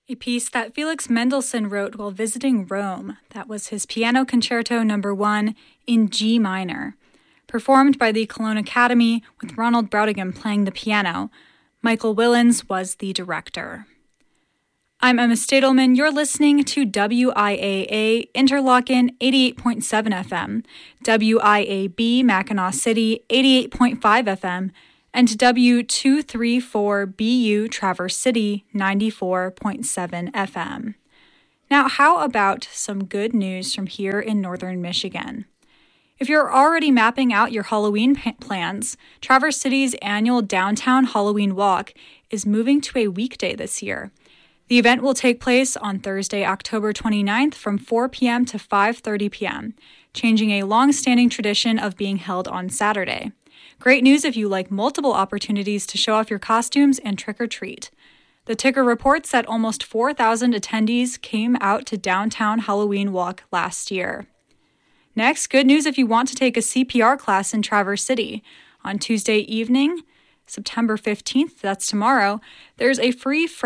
A piece that Felix Mendelssohn wrote while visiting Rome. That was his Piano Concerto No. 1 in G minor. Performed by the Cologne Academy with Ronald Brautigan playing the piano. Michael Willens was the director. I'm Emma Stadelman. You're listening to WIAA Interlochen 88.7 FM, WIAB Mackinac City 88.5 FM, and W234BU Traverse City 94.7 FM. Now, how about some good news from here in northern Michigan? If you're already mapping out your Halloween plans, Traverse City's annual Downtown Halloween Walk is moving to a weekday this year. The event will take place on Thursday, October 29th from 4 p.m. to 5:30 p.m., changing a long-standing tradition of being held on Saturday. Great news if you like multiple opportunities to show off your costumes and trick-or-treat. The ticker reports that almost 4,000 attendees came out to Downtown Halloween Walk last year. Next, good news if you want to take a CPR class in Traverse City. On Tuesday evening, September 15th, that's tomorrow, there's a free